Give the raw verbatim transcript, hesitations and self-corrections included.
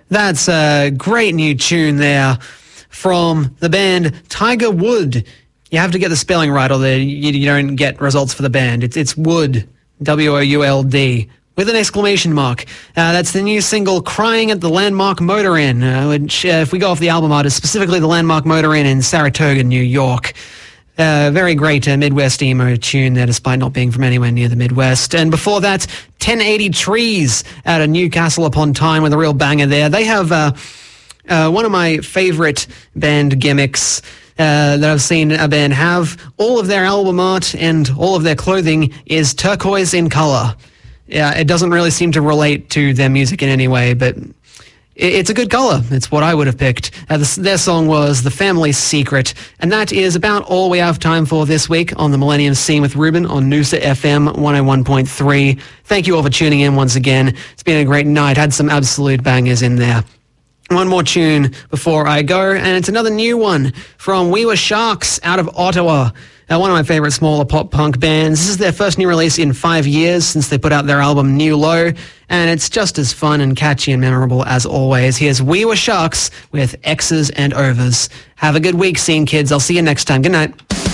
That's a great new tune there from the band Tiger Wood. You have to get the spelling right or the, you, you don't get results for the band. It's, it's Wood, W O U L D, with an exclamation mark. Uh, that's the new single Crying at the Landmark Motor Inn, uh, which, uh, if we go off the album artist, specifically the Landmark Motor Inn in Saratoga, New York. Uh, very great uh, Midwest emo tune there, despite not being from anywhere near the Midwest. And before that, ten eighty Trees out of Newcastle upon Tyne with a real banger there. They have uh, uh, one of my favorite band gimmicks uh, that I've seen a band have. All of their album art and all of their clothing is turquoise in color. Yeah, it doesn't really seem to relate to their music in any way, but it's a good color. It's what I would have picked. Uh, this, their song was The Family Secret. And that is about all we have time for this week on the Millennium Scene with Ruben on Noosa F M one oh one point three. Thank you all for tuning in once again. It's been a great night. Had some absolute bangers in there. One more tune before I go, and it's another new one from We Were Sharks out of Ottawa. Uh, one of my favorite smaller pop-punk bands. This is their first new release in five years since they put out their album New Low, and it's just as fun and catchy and memorable as always. Here's We Were Sharks with X's and Overs. Have a good week, Scene Kids. I'll see you next time. Good night.